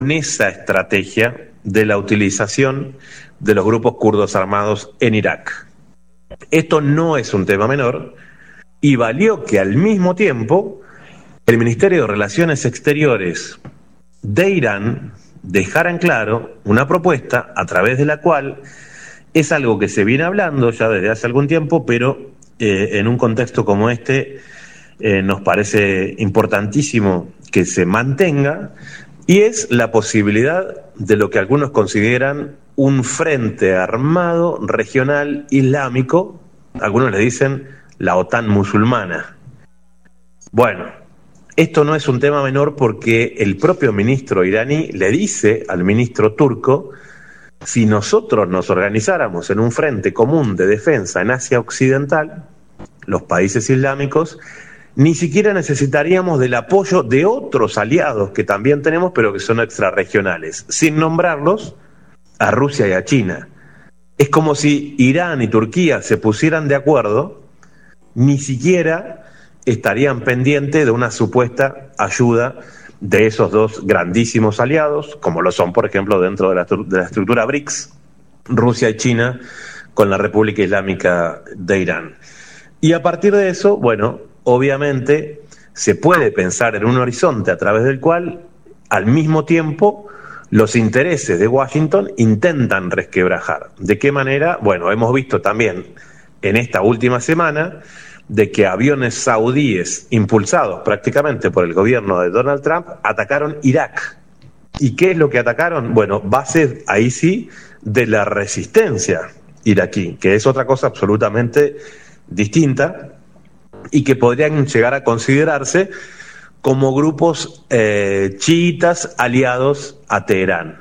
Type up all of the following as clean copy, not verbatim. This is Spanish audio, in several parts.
con esa estrategia de la utilización de los grupos kurdos armados en Irak. Esto no es un tema menor y valió que al mismo tiempo el Ministerio de Relaciones Exteriores de Irán dejara en claro una propuesta a través de la cual es algo que se viene hablando ya desde hace algún tiempo, pero en un contexto como este nos parece importantísimo que se mantenga, y es la posibilidad de lo que algunos consideran un frente armado regional islámico, algunos le dicen la OTAN musulmana. Bueno, esto no es un tema menor porque el propio ministro iraní le dice al ministro turco: si nosotros nos organizáramos en un frente común de defensa en Asia Occidental, los países islámicos, ni siquiera necesitaríamos del apoyo de otros aliados que también tenemos, pero que son extrarregionales, sin nombrarlos a Rusia y a China. Es como si Irán y Turquía se pusieran de acuerdo, ni siquiera estarían pendientes de una supuesta ayuda de esos dos grandísimos aliados, como lo son, por ejemplo, dentro de la estructura BRICS, Rusia y China, con la República Islámica de Irán. Y a partir de eso, bueno, obviamente se puede pensar en un horizonte a través del cual, al mismo tiempo, los intereses de Washington intentan resquebrajar. ¿De qué manera? Bueno, hemos visto también en esta última semana de que aviones saudíes, impulsados prácticamente por el gobierno de Donald Trump, atacaron Irak. ¿Y qué es lo que atacaron? Bueno, bases, ahí sí, de la resistencia iraquí, que es otra cosa absolutamente distinta y que podrían llegar a considerarse como grupos chiitas aliados a Teherán.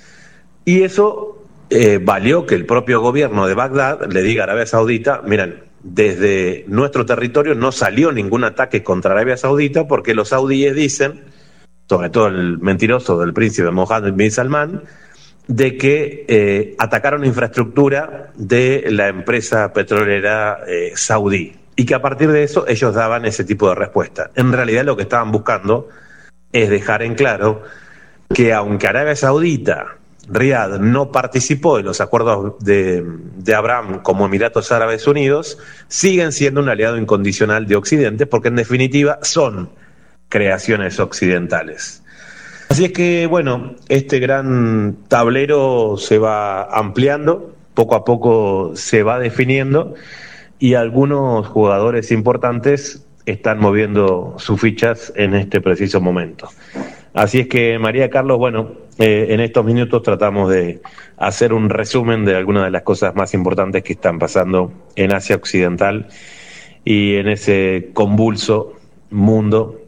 Y eso valió que el propio gobierno de Bagdad le diga a Arabia Saudita: miren, desde nuestro territorio no salió ningún ataque contra Arabia Saudita porque los saudíes dicen, sobre todo el mentiroso del príncipe Mohammed bin Salman, de que atacaron infraestructura de la empresa petrolera saudí, y que a partir de eso ellos daban ese tipo de respuesta. En realidad lo que estaban buscando es dejar en claro que aunque Arabia Saudita, Riad, no participó de los acuerdos de Abraham como Emiratos Árabes Unidos, siguen siendo un aliado incondicional de Occidente, porque en definitiva son creaciones occidentales. Así es que, bueno, este gran tablero se va ampliando, poco a poco se va definiendo, y algunos jugadores importantes están moviendo sus fichas en este preciso momento. Así es que, María Carlos, bueno, en estos minutos tratamos de hacer un resumen de algunas de las cosas más importantes que están pasando en Asia Occidental y en ese convulso mundo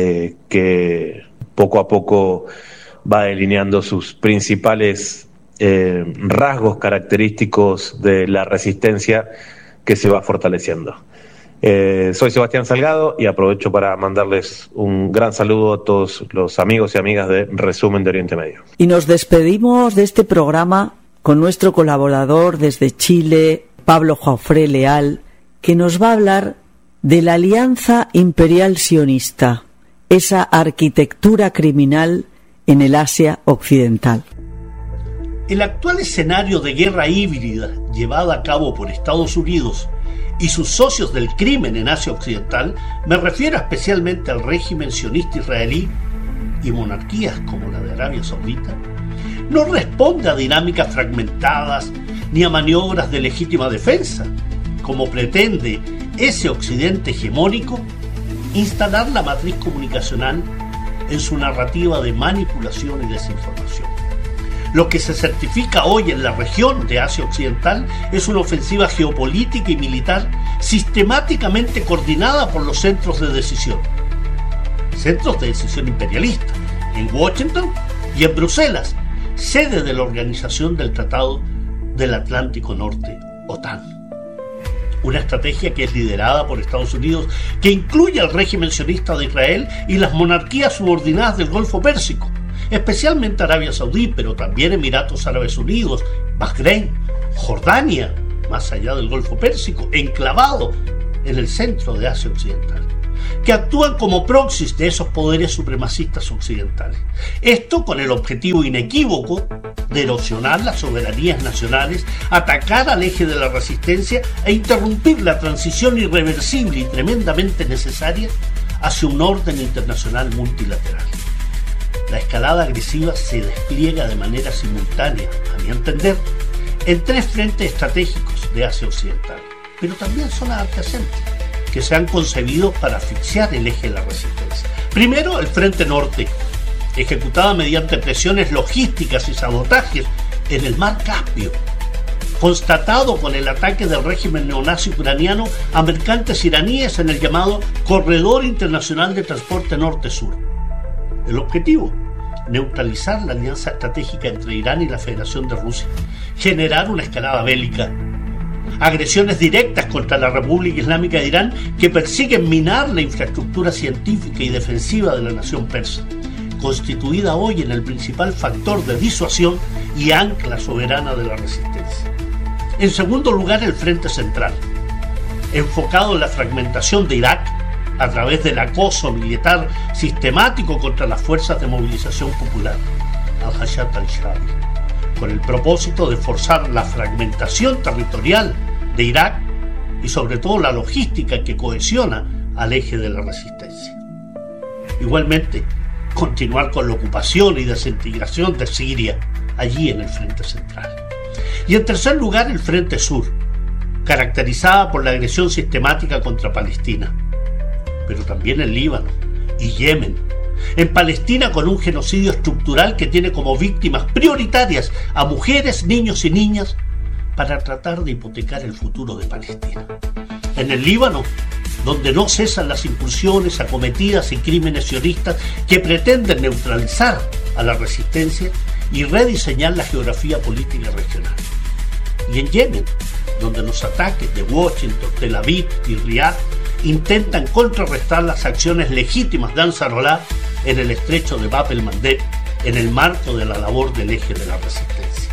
que poco a poco va delineando sus principales rasgos característicos de la resistencia que se va fortaleciendo. Soy Sebastián Salgado y aprovecho para mandarles un gran saludo a todos los amigos y amigas de Resumen de Oriente Medio. Y nos despedimos de este programa con nuestro colaborador desde Chile, Pablo Joffre Leal, que nos va a hablar de la Alianza Imperial Sionista, esa arquitectura criminal en el Asia Occidental. El actual escenario de guerra híbrida llevada a cabo por Estados Unidos y sus socios del crimen en Asia Occidental, me refiero especialmente al régimen sionista israelí y monarquías como la de Arabia Saudita, no responde a dinámicas fragmentadas ni a maniobras de legítima defensa, como pretende ese occidente hegemónico instalar la matriz comunicacional en su narrativa de manipulación y desinformación. Lo que se certifica hoy en la región de Asia Occidental es una ofensiva geopolítica y militar sistemáticamente coordinada por los centros de decisión imperialista, en Washington y en Bruselas, sede de la Organización del Tratado del Atlántico Norte, OTAN. Una estrategia que es liderada por Estados Unidos, que incluye al régimen sionista de Israel y las monarquías subordinadas del Golfo Pérsico, especialmente Arabia Saudí, pero también Emiratos Árabes Unidos, Bahrein, Jordania, más allá del Golfo Pérsico, enclavado en el centro de Asia Occidental. que actúan como proxies de esos poderes supremacistas occidentales. Esto con el objetivo inequívoco de erosionar las soberanías nacionales, atacar al eje de la resistencia e interrumpir la transición irreversible y tremendamente necesaria hacia un orden internacional multilateral. La escalada agresiva se despliega de manera simultánea, a mi entender, en 3 frentes estratégicos de Asia Occidental, pero también zonas adyacentes, que se han concebido para asfixiar el eje de la resistencia. Primero, el Frente Norte, ejecutada mediante presiones logísticas y sabotajes en el mar Caspio, constatado con el ataque del régimen neonazi ucraniano a mercantes iraníes en el llamado Corredor Internacional de Transporte Norte-Sur. El objetivo: neutralizar la alianza estratégica entre Irán y la Federación de Rusia, generar una escalada bélica, agresiones directas contra la República Islámica de Irán que persiguen minar la infraestructura científica y defensiva de la nación persa, constituida hoy en el principal factor de disuasión y ancla soberana de la resistencia. En segundo lugar, el Frente Central, enfocado en la fragmentación de Irak a través del acoso militar sistemático contra las fuerzas de movilización popular, al-Hayat al-Shaabi, con el propósito de forzar la fragmentación territorial de Irak y sobre todo la logística que cohesiona al eje de la resistencia. Igualmente, continuar con la ocupación y desintegración de Siria, allí en el Frente Central. Y en tercer lugar, el Frente Sur, caracterizada por la agresión sistemática contra Palestina, pero también en Líbano y Yemen. En Palestina, con un genocidio estructural que tiene como víctimas prioritarias a mujeres, niños y niñas para tratar de hipotecar el futuro de Palestina. En el Líbano, donde no cesan las incursiones, acometidas y crímenes sionistas que pretenden neutralizar a la resistencia y rediseñar la geografía política regional. Y en Yemen, donde los ataques de Washington, Tel Aviv y Riad intentan contrarrestar las acciones legítimas de Ansarollah en el estrecho de Bab el-Mandeb, en el marco de la labor del eje de la resistencia.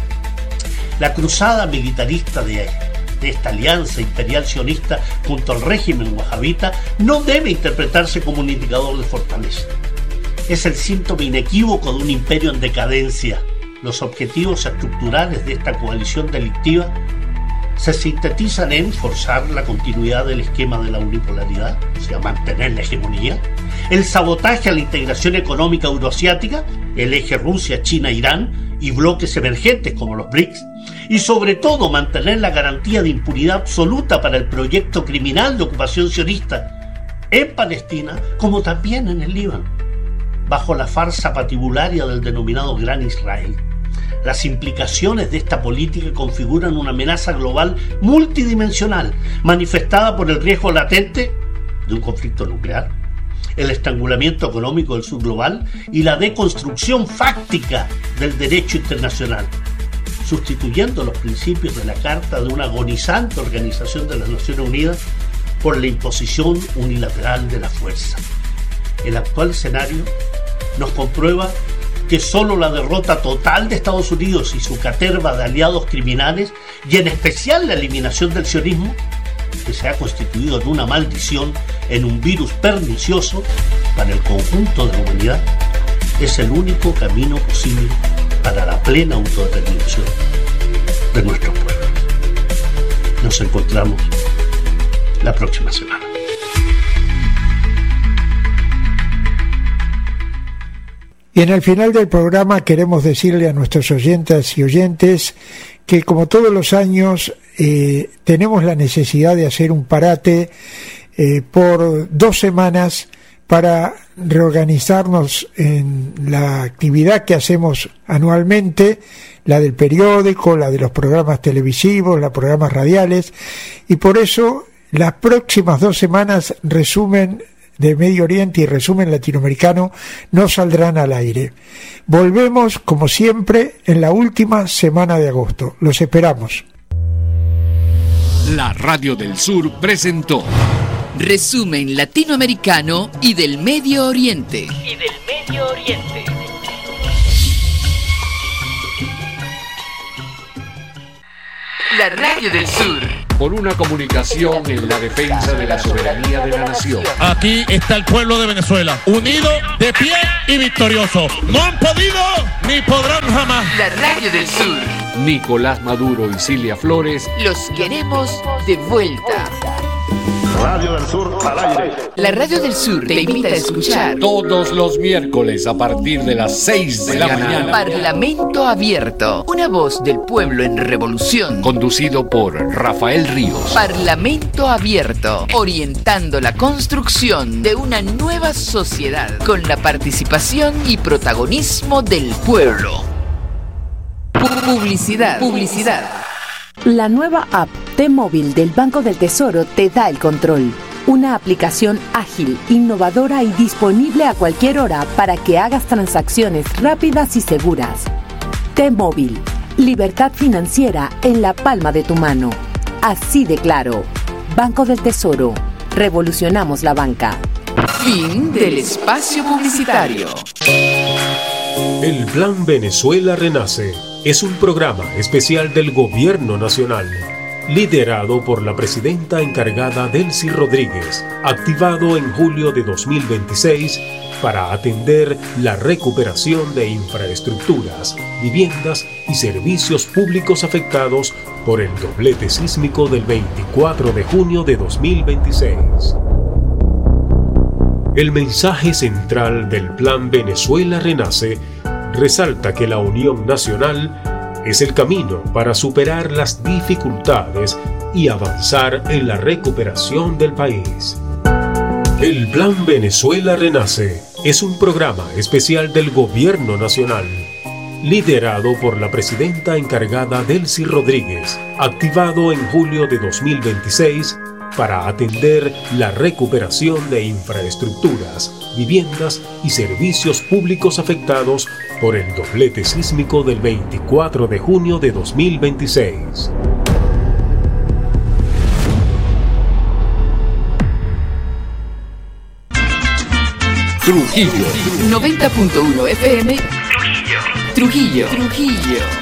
La cruzada militarista de esta alianza imperial sionista junto al régimen wahabita no debe interpretarse como un indicador de fortaleza. Es el síntoma inequívoco de un imperio en decadencia. Los objetivos estructurales de esta coalición delictiva se sintetizan en forzar la continuidad del esquema de la unipolaridad, o sea, mantener la hegemonía, el sabotaje a la integración económica euroasiática, el eje Rusia, China, Irán y bloques emergentes como los BRICS, y sobre todo mantener la garantía de impunidad absoluta para el proyecto criminal de ocupación sionista en Palestina como también en el Líbano, bajo la farsa patibularia del denominado Gran Israel. Las implicaciones de esta política configuran una amenaza global multidimensional, manifestada por el riesgo latente de un conflicto nuclear, el estrangulamiento económico del sur global y la deconstrucción fáctica del derecho internacional, sustituyendo los principios de la Carta de una agonizante Organización de las Naciones Unidas por la imposición unilateral de la fuerza. El actual escenario nos comprueba que solo la derrota total de Estados Unidos y su caterva de aliados criminales, y en especial la eliminación del sionismo, que se ha constituido en una maldición, en un virus pernicioso para el conjunto de la humanidad, es el único camino posible para la plena autodeterminación de nuestros pueblos. Nos encontramos la próxima semana. Y en el final del programa queremos decirle a nuestros oyentes y oyentes que, como todos los años, tenemos la necesidad de hacer un parate por 2 semanas para reorganizarnos en la actividad que hacemos anualmente, la del periódico, la de los programas televisivos, los programas radiales, y por eso las próximas 2 semanas resumen de Medio Oriente y resumen latinoamericano no saldrán al aire. Volvemos, como siempre, en la última semana de agosto. Los esperamos. La Radio del Sur presentó Resumen latinoamericano y del Medio Oriente. La Radio del Sur. por una comunicación en la defensa de la soberanía de la nación. Aquí está el pueblo de Venezuela, unido, de pie y victorioso. No han podido ni podrán jamás. La Radio del Sur. Nicolás Maduro y Cilia Flores. Los queremos de vuelta. Radio del Sur al aire. La Radio del Sur te invita a escuchar Todos los miércoles a partir de las 6 de la mañana. Parlamento Abierto, una voz del pueblo en revolución. Conducido por Rafael Ríos. Parlamento Abierto, orientando la construcción de una nueva sociedad con la participación y protagonismo del pueblo. Publicidad. La nueva app T-Móvil del Banco del Tesoro te da el control. Una aplicación ágil, innovadora y disponible a cualquier hora para que hagas transacciones rápidas y seguras. T-Móvil, libertad financiera en la palma de tu mano. Así de claro. Banco del Tesoro. Revolucionamos la banca. Fin del espacio publicitario. El Plan Venezuela Renace es un programa especial del Gobierno Nacional, liderado por la presidenta encargada Delcy Rodríguez, activado en julio de 2026 para atender la recuperación de infraestructuras, viviendas y servicios públicos afectados por el doblete sísmico del 24 de junio de 2026. El mensaje central del Plan Venezuela Renace resalta que la unión nacional es el camino para superar las dificultades y avanzar en la recuperación del país. El Plan Venezuela Renace es un programa especial del Gobierno Nacional, liderado por la presidenta encargada Delcy Rodríguez, activado en julio de 2026 para atender la recuperación de infraestructuras, viviendas y servicios públicos afectados por el doblete sísmico del 24 de junio de 2026. Trujillo. 90.1 FM. Trujillo.